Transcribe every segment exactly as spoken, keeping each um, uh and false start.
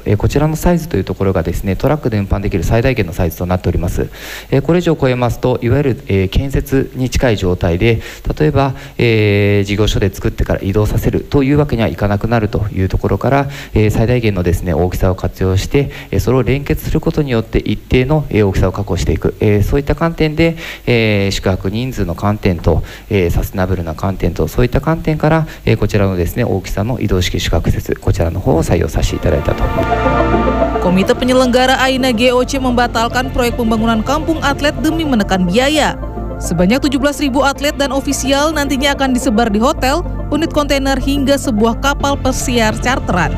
えー、こちらのサイズというところがですね、トラックで運搬できる最大限のサイズとなっております。えー、これ以上超えますと、いわゆる、えー、建設に近い状態で、例えば、えー、事業所で作ってから移動させるというわけにはいかなくなるというところから、えー、最大限のですね、大きさを活用して、えー、それを連結することによって一定の、えー、大きさを確保していく、えー、そういった観点で、えー、宿泊人数の観点と、えー、サステナブルな観点と、そういった観点から、えー、こちらのですね、大きさの移動式宿泊施設、こちらの方を採用させていただいたと。 Komite penyelenggara AINA G O C membatalkan proyek pembangunan kampung atlet demi menekan biaya. Sebanyak tujuh belas ribu atlet dan ofisial nantinya akan disebar di hotel, unit kontainer hingga sebuah kapal pesiar charteran.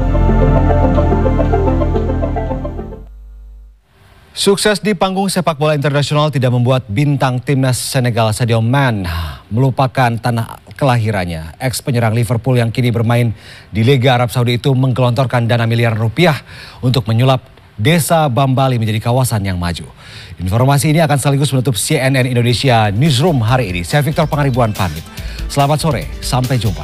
Sukses di panggung sepak bola internasional tidak membuat bintang timnas Senegal Sadio Mane melupakan tanah kelahirannya. Ex penyerang Liverpool yang kini bermain di Liga Arab Saudi itu menggelontorkan dana miliaran rupiah untuk menyulap Desa Bambali menjadi kawasan yang maju. Informasi ini akan sekaligus menutup C N N Indonesia Newsroom hari ini. Saya Victor Pangaribuan pamit. Selamat sore, sampai jumpa.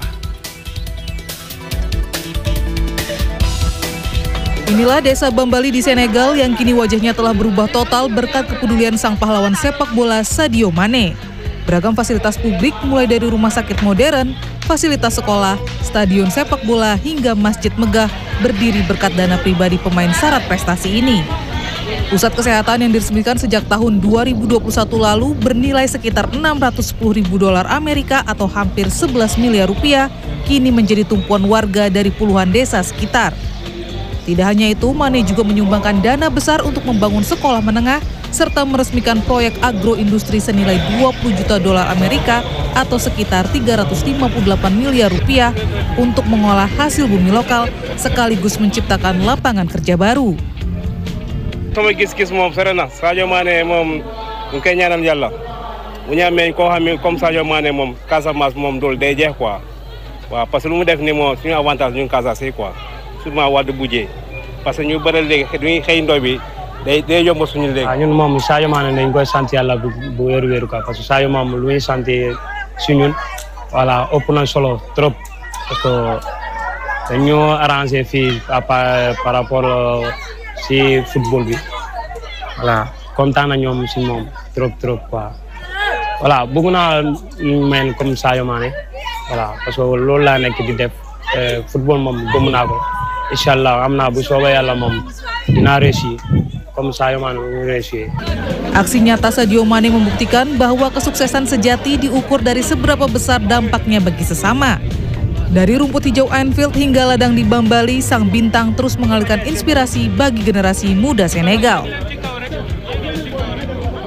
Inilah Desa Bambali di Senegal yang kini wajahnya telah berubah total berkat kepedulian sang pahlawan sepak bola Sadio Mane. Beragam fasilitas publik mulai dari rumah sakit modern, fasilitas sekolah, stadion sepak bola hingga masjid megah berdiri berkat dana pribadi pemain syarat prestasi ini. Pusat kesehatan yang diresmikan sejak tahun dua ribu dua puluh satu lalu bernilai sekitar enam ratus sepuluh ribu dolar Amerika atau hampir sebelas miliar rupiah, kini menjadi tumpuan warga dari puluhan desa sekitar. Tidak hanya itu, Mane juga menyumbangkan dana besar untuk membangun sekolah menengah serta meresmikan proyek agroindustri senilai dua puluh juta dolar Amerika atau sekitar tiga ratus lima puluh delapan miliar rupiah untuk mengolah hasil bumi lokal sekaligus menciptakan lapangan kerja baru. Sama gis-gis moom sore na Sadio Mane moom ñu koy ñaanal Yàlla bu ñu amee koo xam ne comme Sadio Mane moom Casamance moom dool day jeex quoi waaw parce que lu mu def ni moom suñu avantage ñun Casamance quoi surtout Wade Bujee parce que ñu bëri léegi duñuy xëy ndoy bi day day yomb suñu léegi. waaw ñun moom Sadio Mane dañ koy sant Yàlla bu bu wéru wéru quoi parce que Sadio moom lu ñuy sant si ñun voilà ëpp na solo trop parce que dañoo arrangé fii par rapport si football bi voilà kontaan na ñoom si moom trop trop quoi voilà bëgg naa mel comme Sadio Mane voilà parce que loolu laa nekk di def football moom gëm naa ko incha allah am naa bu soobee yàlla moom dinaa réussir comme Sadio Mane mu réussir. Aksi nyata Sadio Mane membuktikan bahwa kesuksesan sejati diukur dari seberapa besar dampaknya bagi sesama. Dari rumput hijau Anfield hingga ladang di Bambali, sang bintang terus mengalirkan inspirasi bagi generasi muda Senegal.